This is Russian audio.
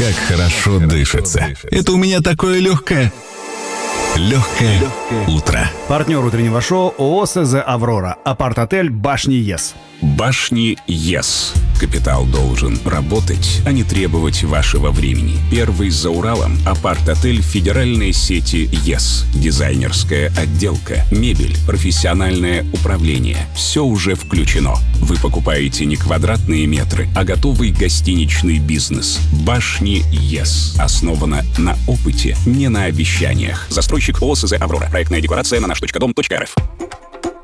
Как хорошо дышится. Это у меня такое легкое утро. Партнер утреннего шоу ООО СЗ «Аврора». Апарт-отель «Башни ЕС». Башни ЕС. Капитал должен работать, а не требовать вашего времени. Первый за Уралом. Апарт-отель федеральной сети ЕС. Дизайнерская отделка, мебель, профессиональное управление. Все уже включено. Вы покупаете не квадратные метры, а готовый гостиничный бизнес. Башни ЕС. Основана на опыте, не на обещаниях. Застройщик ООО СЗ «Аврора». Проектная декорация на наш.дом.рф.